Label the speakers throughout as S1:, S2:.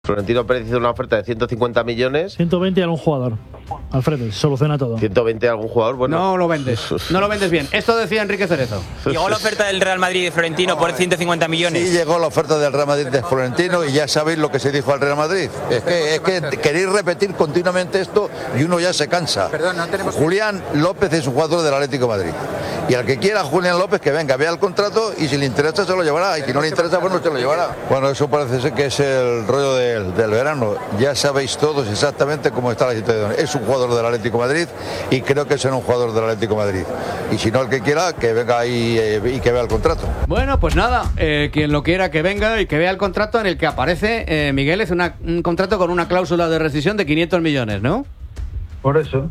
S1: Florentino Pérez hizo una oferta de 150 millones.
S2: 120 a algún jugador. Alfredo, soluciona todo.
S1: 120 a algún jugador, bueno.
S3: No lo vendes. No lo vendes bien. Esto decía Enrique Cerezo.
S4: Llegó la oferta del Real Madrid de Florentino por 150 millones.
S5: Sí, llegó la oferta del Real Madrid de Florentino y ya sabéis lo que se dijo al Real Madrid. Es que queréis repetir continuamente esto y uno ya se cansa. Julián López es un jugador del Atlético de Madrid. Y al que quiera Julián López que venga, vea el contrato y si le interesa se lo llevará. Y si no le interesa, pues no se lo llevará. Bueno, eso parece ser que es el rollo del verano. Ya sabéis todos exactamente cómo está la situación. Es un jugador del Atlético de Madrid y creo que será un jugador del Atlético de Madrid. Y si no, el que quiera, que venga y que vea el contrato.
S3: Bueno, pues nada, quien lo quiera que venga y que vea el contrato en el que aparece, Miguel, es un contrato con una cláusula de rescisión de 500 millones, ¿no?
S6: Por eso.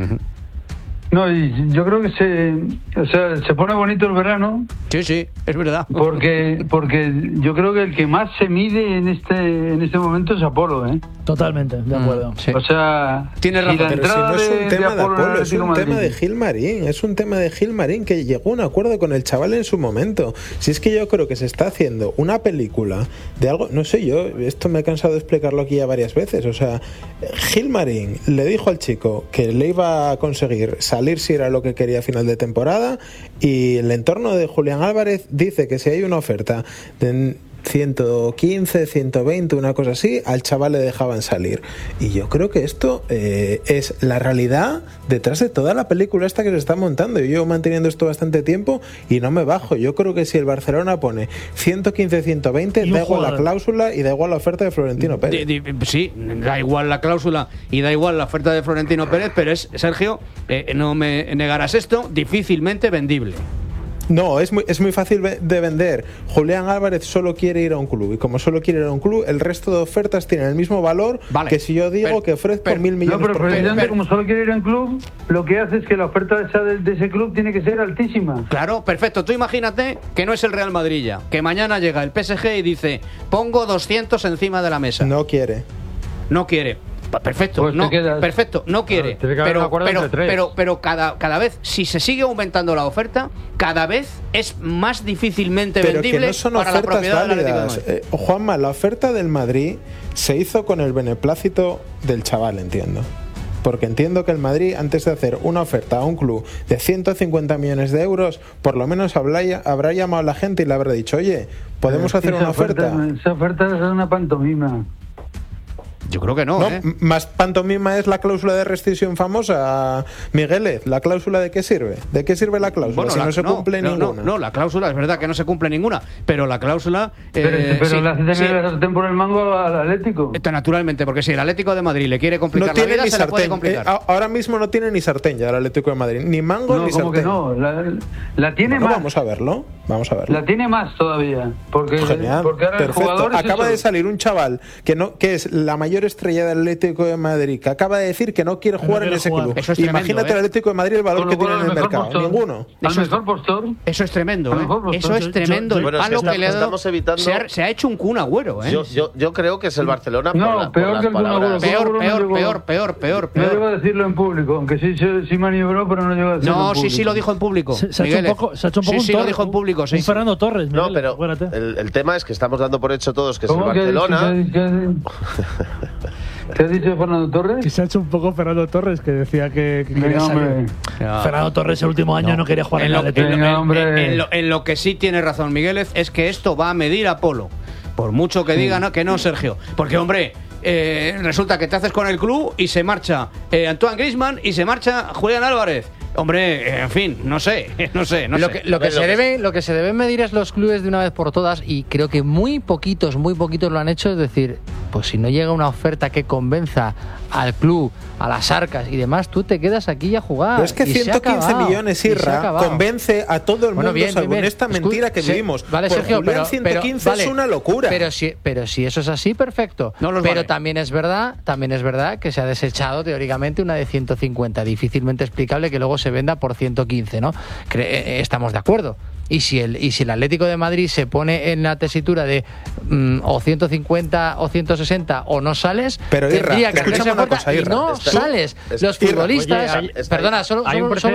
S6: No, y yo creo que se pone bonito el verano.
S3: Sí, es verdad.
S6: Porque yo creo que el que más se mide en este momento es Apolo, ¿eh?
S2: Totalmente, de acuerdo.
S3: Sí.
S6: O sea,
S3: tiene razón.
S7: Pero si no es un tema de Apolo, es un tema de Gilmarín. Es un tema de Gilmarín que llegó a un acuerdo con el chaval en su momento. Si es que yo creo que se está haciendo una película de algo, no sé, yo esto me he cansado de explicarlo aquí ya varias veces. O sea, Gilmarín le dijo al chico que le iba a conseguir salir si era lo que quería a final de temporada, y el entorno de Julián Álvarez dice que si hay una oferta de 115, 120, una cosa así, al chaval le dejaban salir. Y yo creo que esto es la realidad detrás de toda la película esta que se está montando. Yo llevo manteniendo esto bastante tiempo y no me bajo. Yo creo que si el Barcelona pone 115, 120, da igual la cláusula y da igual la oferta de Florentino Pérez.
S3: Sí, da igual la cláusula y da igual la oferta de Florentino Pérez, pero es, Sergio, no me negarás esto, difícilmente vendible.
S7: No, es muy fácil de vender. Julián Álvarez solo quiere ir a un club y como solo quiere ir a un club, el resto de ofertas tienen el mismo valor que si yo digo que ofrezco 1.000 millones.
S6: No, pero precisamente como solo quiere ir a un club, lo que hace es que la oferta de ese club tiene que ser altísima.
S3: Claro, perfecto. Tú imagínate que no es el Real Madrid ya, que mañana llega el PSG y dice, pongo 200 encima de la mesa.
S7: No quiere.
S3: Perfecto,
S6: pues
S3: no, perfecto, no quiere. Pero cada vez, si se sigue aumentando la oferta, cada vez es más difícilmente vendible
S7: que no son
S3: para la propiedad del Atlético de Madrid.
S7: Juanma, la oferta del Madrid se hizo con el beneplácito del chaval, entiendo. Porque entiendo que el Madrid, antes de hacer una oferta a un club de 150 millones de euros, por lo menos habrá llamado a la gente y le habrá dicho, oye, ¿podemos hacer una oferta?
S6: Esa oferta es una pantomima.
S3: Yo creo que no.
S7: Más pantomima es la cláusula de rescisión famosa, Migueles. ¿La cláusula de qué sirve? ¿De qué sirve la cláusula?
S3: Bueno,
S7: si no se cumple ninguna.
S3: No, la cláusula es verdad que no se cumple ninguna, pero la cláusula...
S6: Pero sí, la sartén por el mango al Atlético.
S3: Naturalmente, porque si el Atlético de Madrid le quiere complicar la vida, se le puede complicar.
S7: Ahora mismo no tiene ni sartén ya el Atlético de Madrid. Ni mango ni sartén.
S6: Que no, la tiene más.
S7: Vamos a verlo.
S6: La tiene más todavía. Porque
S7: genial,
S6: porque ahora
S7: perfecto. Acaba de salir un chaval que es la mayor estrella del Atlético de Madrid, que acaba de decir que no quiere jugar en ese club.
S3: Eso es tremendo,
S7: imagínate el Atlético de Madrid el valor que tiene en el mercado.
S6: Postor.
S7: Ninguno.
S6: Al mejor postor.
S3: Eso es tremendo. Eso es tremendo.
S1: Bueno,
S3: el palo que le ha dado.
S1: Evitando...
S3: Se ha hecho un Kun Agüero.
S1: Yo creo que es el Barcelona
S6: peor que el Kun Agüero.
S3: Peor.
S6: No llegó a decirlo en público, aunque sí maniobró, pero no llegó a decirlo en público.
S3: Sí lo dijo en público.
S2: Se ha hecho un poco
S3: sí lo dijo en público, sí.
S2: Un Fernando Torres.
S1: No, pero el tema es que estamos dando por hecho todos que es el Barcelona.
S6: ¿Qué ha dicho Fernando Torres?
S2: Que se ha hecho un poco Fernando Torres, que decía que quería salir. Fernando Torres el último año no quería jugar en el Atlético.
S3: En lo que sí tiene razón Miguel es que esto va a medir a Polo. Por mucho que digan que no, Sergio. Porque, hombre, resulta que te haces con el club y se marcha Antoine Griezmann y se marcha Julián Álvarez. Hombre, en fin, no sé.
S8: Lo que se debe medir es los clubes de una vez por todas, y creo que muy poquitos lo han hecho. Es decir, pues si no llega una oferta que convenza al club, a las arcas y demás, tú te quedas aquí a jugar.
S7: Pero es que 115 millones, Irra, convence a todo el mundo, salvo en esta mentira que vivimos.
S8: Vale, Sergio,
S7: pero 115 es una locura.
S8: Pero si eso es así, perfecto. Pero también es verdad que se ha desechado teóricamente una de 150, difícilmente explicable que luego se venda por 115, ¿no? Estamos de acuerdo. Y si el Atlético de Madrid se pone en la tesitura de o 150 o 160 o no sales,
S7: pero
S8: tendría que hacerse oferta y no sales. Los futbolistas, perdona, solo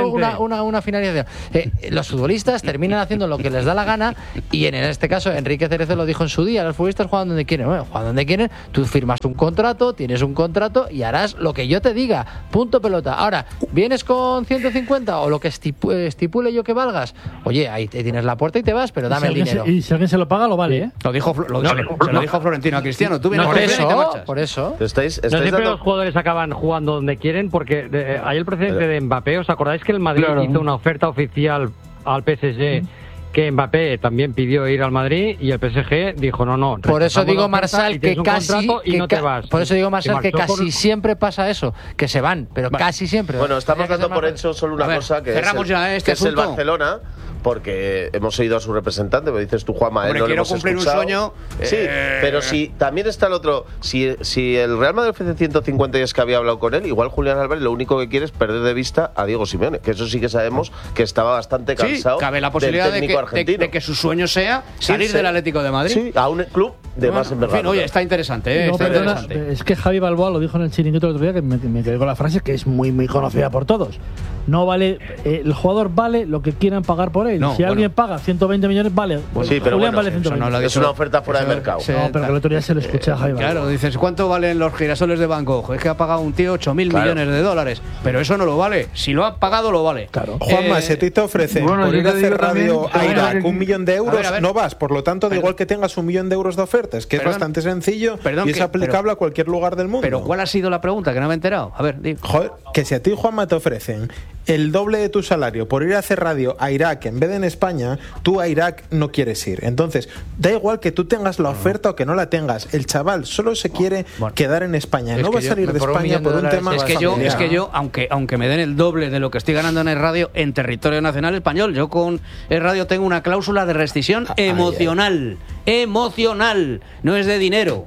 S8: una finalización. Los futbolistas terminan haciendo lo que les da la gana y en este caso Enrique Cerezo lo dijo en su día, los futbolistas juegan donde quieren. Bueno, juegan donde quieren, tú firmas un contrato, tienes un contrato y harás lo que yo te diga. Punto pelota. Ahora, ¿vienes con 150 o lo que estipule yo que valgas? Oye, ahí te tienes la puerta y te vas, pero dame el dinero.
S2: Y si alguien se lo paga, lo vale, ¿eh?
S3: Lo dijo Florentino a Cristiano. Tú vienes
S8: por eso.
S1: ¿Estáis
S9: no siempre
S1: dando...
S9: los jugadores acaban jugando donde quieren, porque hay el precedente de Mbappé. ¿Os acordáis que el Madrid hizo una oferta oficial al PSG? Que Mbappé también pidió ir al Madrid y el PSG dijo no.
S8: Por eso digo, Marsal, que casi
S9: y no te vas.
S8: Por eso digo, Marsal, que casi siempre pasa eso, que se van, pero casi siempre.
S1: Bueno, estamos dando por hecho solo una cosa, que es el Barcelona, porque hemos oído a su representante, me dices tú, Juanma,
S3: no
S1: quiero
S3: cumplir un sueño.
S1: Sí, pero si también está el otro, si el Real Madrid ofrece 150 y es que había hablado con él, igual Julián Álvarez lo único que quiere es perder de vista a Diego Simeone, que eso sí que sabemos que estaba bastante cansado.
S3: Sí, cabe la posibilidad de que su sueño sea salir del Atlético de Madrid.
S1: Sí, a un club de más envergadura.
S3: En fin, oye, está interesante, interesante.
S2: Es que Javi Balboa lo dijo en el chiringuito el otro día, que me quedé con la frase que es muy conocida por todos. No vale, el jugador vale lo que quieran pagar por él. Si alguien paga 120 millones, vale.
S1: Sí, pero
S2: Julián vale 120.
S1: Es una oferta fuera de mercado.
S2: No, pero el otro día se lo escuché a Javi Balboa.
S3: Claro, dices, ¿cuánto valen los girasoles de Van Gogh? Es que ha pagado un tío 8.000 millones de dólares. Pero eso no lo vale. Si lo ha pagado, lo vale.
S7: Claro. Juanma, si a ti te ofrecen por ir a hacer radio a Irak 1 millón de euros, no vas. Por lo tanto, da igual que tengas 1 millón de euros de ofertas, que es bastante sencillo y es aplicable a cualquier lugar del mundo.
S3: Pero ¿cuál ha sido la pregunta? Que no me he enterado. A ver, digo.
S7: Joder, que si a ti, Juanma, te ofrecen el doble de tu salario por ir a hacer radio a Irak en vez de en España, tú a Irak no quieres ir. Entonces, da igual que tú tengas la oferta o que no la tengas. El chaval solo se quiere quedar en España. No va a salir de España por un tema familiar.
S3: Es que yo, aunque me den el doble de lo que estoy ganando en el radio en territorio nacional español, yo con el radio tengo una cláusula de rescisión emocional. Emocional. No es de dinero.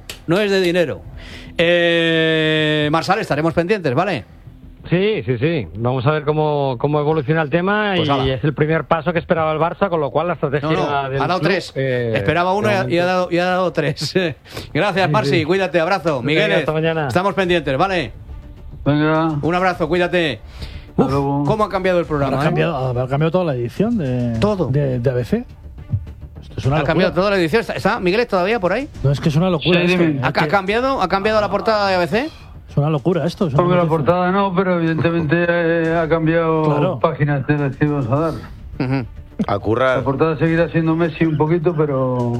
S3: Marsal, estaremos pendientes, ¿vale?
S9: Sí. Vamos a ver cómo evoluciona el tema, pues y es el primer paso que esperaba el Barça, con lo cual la estrategia del
S3: ha dado
S9: club,
S3: 3. Esperaba 1 y ha dado 3. Gracias, Marci. Cuídate, abrazo. Miguel,
S9: hasta mañana.
S3: Estamos pendientes, ¿vale?
S6: Venga.
S3: Un abrazo, cuídate. ¿Cómo ha cambiado el programa?
S2: Ha cambiado toda la edición de ABC. Esto es una locura.
S3: Cambiado toda la edición. ¿Está Miguel todavía por ahí?
S2: No, es que es una locura.
S3: ¿Ha cambiado la portada de ABC?
S2: Es una locura esto.
S6: Porque la portada no, pero evidentemente ha cambiado páginas de las que vamos a dar.
S1: A currar.
S6: La portada seguirá siendo Messi un poquito, pero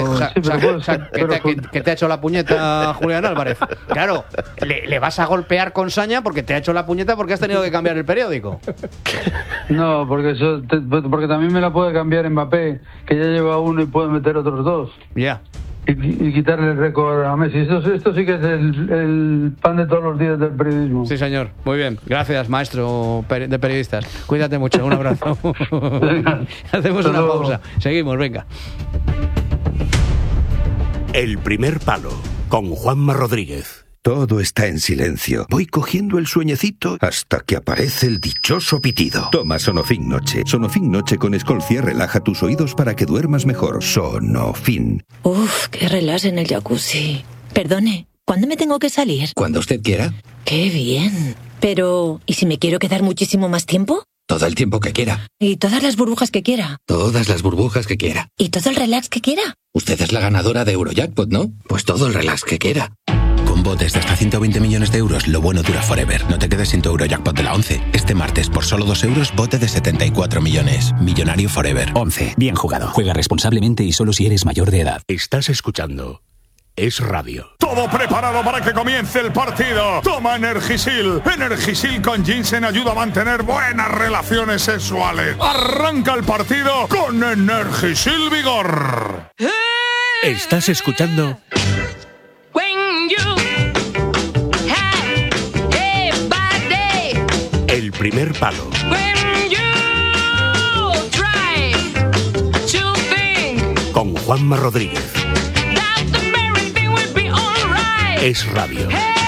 S3: que te ha hecho la puñeta Julián Álvarez. Claro, le vas a golpear con saña porque te ha hecho la puñeta porque has tenido que cambiar el periódico.
S6: No, porque también me la puede cambiar Mbappé, que ya lleva 1 y puede meter otros 2.
S3: Ya.
S6: Y quitarle el récord a Messi. Esto sí que es el pan de todos los días del periodismo.
S3: Sí, señor. Muy bien. Gracias, maestro de periodistas. Cuídate mucho. Un abrazo. Hacemos una pausa. Seguimos, venga.
S10: El primer palo, con Juanma Rodríguez.
S11: Todo está en silencio. Voy cogiendo el sueñecito hasta que aparece el dichoso pitido. Toma Sonofin Noche. Sonofin Noche con Escolcia relaja tus oídos para que duermas mejor. Sonofin.
S12: Uf, qué relax en el jacuzzi. Perdone, ¿cuándo me tengo que salir?
S11: Cuando usted quiera.
S12: Qué bien. Pero, ¿y si me quiero quedar muchísimo más tiempo?
S11: Todo el tiempo que quiera.
S12: ¿Y todas las burbujas que quiera?
S11: Todas las burbujas que quiera.
S12: ¿Y todo el relax que quiera?
S11: Usted es la ganadora de Eurojackpot, ¿no? Pues todo el relax que quiera. Con botes de hasta 120 millones de euros, lo bueno dura forever. No te quedes sin tu Eurojackpot de la 11. Este martes, por solo 2 euros, bote de 74 millones. Millonario forever.
S10: 11. Bien jugado. Juega responsablemente y solo si eres mayor de edad. Estás escuchando Es Radio.
S13: Todo preparado para que comience el partido. Toma Energisil. Energisil con ginseng ayuda a mantener buenas relaciones sexuales. Arranca el partido con Energisil Vigor.
S10: Estás escuchando El primer palo. Con Juanma Rodríguez. Es Radio.